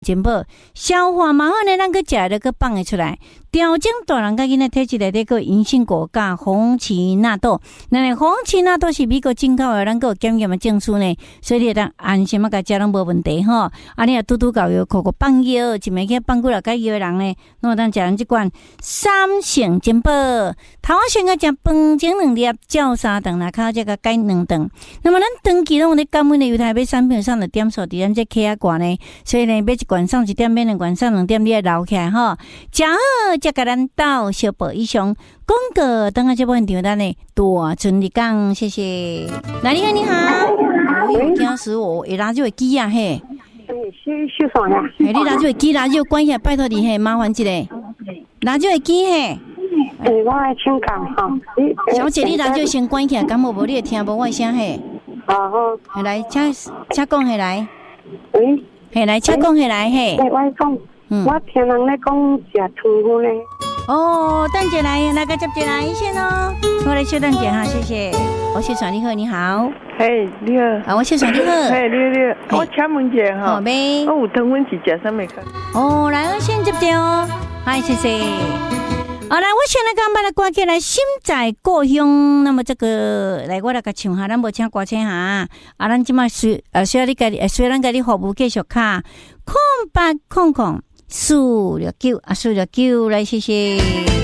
真好，消化嘛好呢，咱去食了去放会出来，调整大人甲囡仔体质内底个银杏果甲红荠纳豆。那红荠纳豆是美国进口的，咱个有检验的证书呢，所以你当安心啊，甲食拢无问题吼。啊，你若拄搞药，口放药，一暝去放几落解药的人呢，那当食咱即款三成真宝。头先个食饭前2粒，照3顿啦，靠这个改2顿。那么咱长期拢有咧感恩的犹太买产品上的点数伫咱这客仔挂呢，所以呢买一罐送1点，买2罐送2点，你要留起来吼。食好才甲咱斗小报以上广告，等下这部分场单呢大顺利讲，谢谢。来，你好，你好。哎呦，惊死我！会拿这个机啊嘿。 收啥呀？ 嘿，你拿这个机，拿这个关起来，拜托你嘿，麻烦一下。拿这个机嘿。 我来请讲哈。 小姐，你拿这个先关起来，敢无你会听无我的声嘿？ 好。 嘿来，请讲嘿来。 喂。 嘿来，请讲嘿来嘿。 我讲，我听人咧讲食汤粉咧。 哦，等下来个接进来先哦。我来稍等一下哈，谢谢。我谢爽你好，你好。 嘿，你好。 啊，我谢爽你好。 嘿，你好。我请问一下哈。 好呗。 我有汤粉是食啥物个？ 哦，来，我先接掉哦。嗨，谢谢。好，来，我先来讲，把它挂起来，心在故乡。那么这个，来，我来个唱下，咱无请歌星哈。啊，咱即马需要你家，虽然家己服务继续卡，0800。469啊，469来，谢谢。